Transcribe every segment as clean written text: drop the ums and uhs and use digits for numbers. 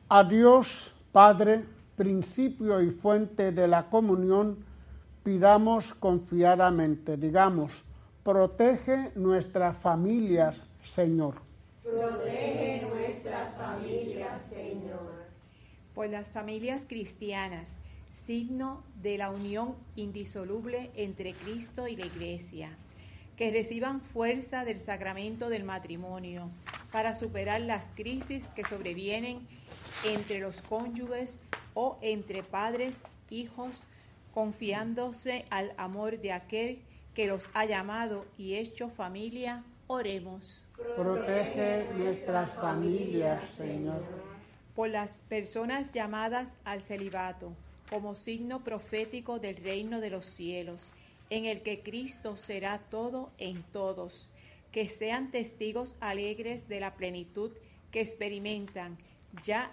A Dios, Padre, principio y fuente de la comunión, pidamos confiadamente, digamos, protege nuestras familias, Señor. Protege nuestras familias, Señor. Por las familias cristianas, signo de la unión indisoluble entre Cristo y la Iglesia, que reciban fuerza del sacramento del matrimonio para superar las crisis que sobrevienen entre los cónyuges o entre padres, hijos, confiándose al amor de aquel que los ha llamado y hecho familia. Oremos. Protege nuestras familias, Señor. Por las personas llamadas al celibato, como signo profético del reino de los cielos, en el que Cristo será todo en todos, que sean testigos alegres de la plenitud que experimentan ya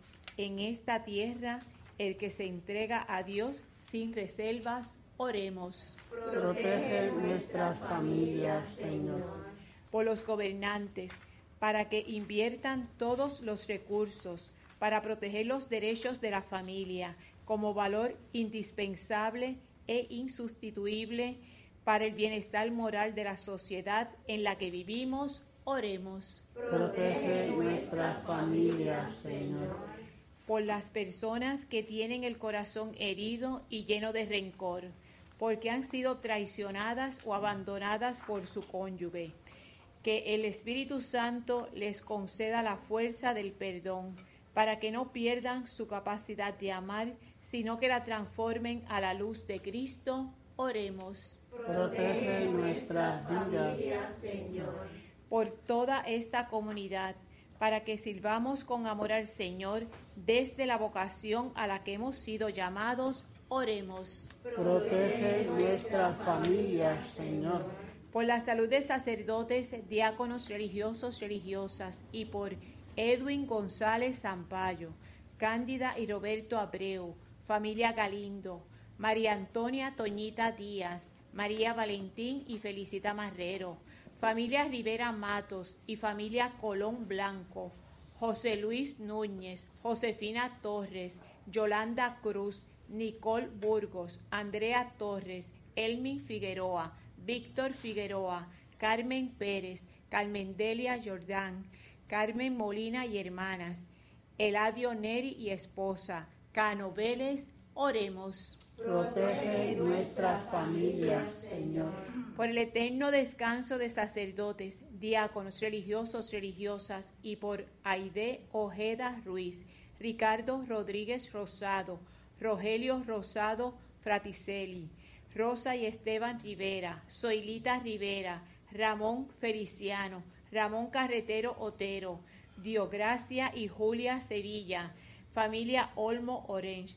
en esta tierra el que se entrega a Dios sin reservas. Oremos. Protege nuestras familias, Señor. Por los gobernantes, para que inviertan todos los recursos para proteger los derechos de la familia como valor indispensable e insustituible para el bienestar moral de la sociedad en la que vivimos. Oremos. Protege nuestras familias, Señor. Por las personas que tienen el corazón herido y lleno de rencor, porque han sido traicionadas o abandonadas por su cónyuge, que el Espíritu Santo les conceda la fuerza del perdón, para que no pierdan su capacidad de amar, sino que la transformen a la luz de Cristo. Oremos. Protege nuestras vidas, Señor. Por toda esta comunidad, para que sirvamos con amor al Señor desde la vocación a la que hemos sido llamados. Oremos. Protege nuestras familias, Señor. Por la salud de sacerdotes, diáconos religiosos, religiosas, y por Edwin González Zampayo, Cándida y Roberto Abreu, familia Galindo, María Antonia Toñita Díaz, María Valentín y Felicita Marrero, familia Rivera Matos y familia Colón Blanco, José Luis Núñez, Josefina Torres, Yolanda Cruz, Nicole Burgos, Andrea Torres, Elmin Figueroa, Víctor Figueroa, Carmen Pérez, Carmendelia Jordán, Carmen Molina y hermanas, Eladio Neri y esposa, Cano Vélez. Oremos. Protege nuestras familias, Señor. Por el eterno descanso de sacerdotes, diáconos religiosos, religiosas, y por Aide Ojeda Ruiz, Ricardo Rodríguez Rosado, Rogelio Rosado Fraticelli, Rosa y Esteban Rivera, Zoilita Rivera, Ramón Feliciano, Ramón Carretero Otero, Diogracia y Julia Sevilla, familia Olmo Orange,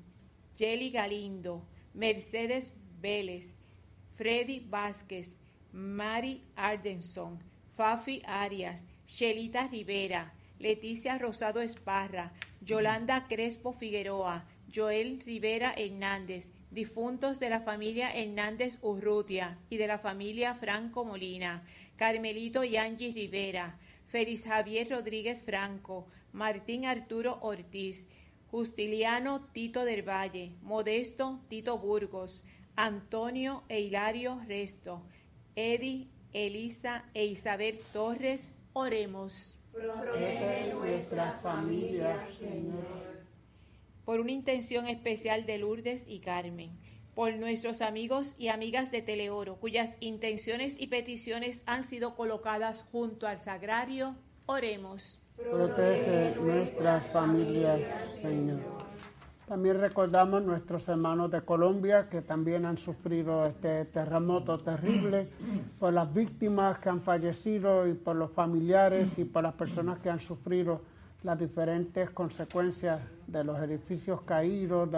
Yeli Galindo, Mercedes Vélez, Freddy Vázquez, Mari Ardenson, Fafi Arias, Shelita Rivera, Leticia Rosado Esparra, Yolanda Crespo Figueroa, Joel Rivera Hernández, difuntos de la familia Hernández Urrutia y de la familia Franco Molina, Carmelito y Angie Rivera, Félix Javier Rodríguez Franco, Martín Arturo Ortiz, Justiliano Tito del Valle, Modesto Tito Burgos, Antonio e Hilario Resto, Edi, Elisa e Isabel Torres. Oremos. Protege nuestras familias, Señor. Por una intención especial de Lourdes y Carmen, por nuestros amigos y amigas de Teleoro, cuyas intenciones y peticiones han sido colocadas junto al sagrario. Oremos. Protege nuestras familias, Señor. También recordamos nuestros hermanos de Colombia que también han sufrido este terremoto terrible, por las víctimas que han fallecido y por los familiares y por las personas que han sufrido las diferentes consecuencias de los edificios caídos,